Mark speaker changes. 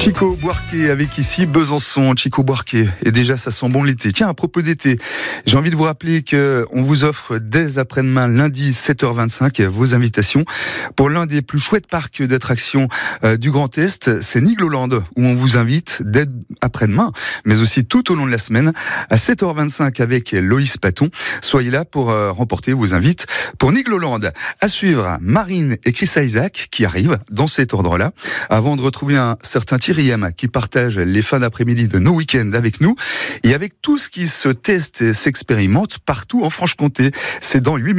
Speaker 1: Chico Buarque avec ici Besançon. Chico Buarque, et déjà ça sent bon l'été. Tiens, à propos d'été, j'ai envie de vous rappeler qu'on vous offre dès après-demain, lundi 7h25, vos invitations pour l'un des plus chouettes parcs d'attractions du Grand Est. C'est Nigloland, où on vous invite dès après-demain, mais aussi tout au long de la semaine, à 7h25 avec Loïs Paton. Soyez là pour remporter vos invites pour Nigloland. À suivre, Marine et Chris Isaac qui arrivent dans cet ordre-là, avant de retrouver un certain Thierry M qui partage les fins d'après-midi de nos week-ends avec nous et avec tout ce qui se teste et s'expérimente partout en Franche-Comté. C'est dans 8 minutes.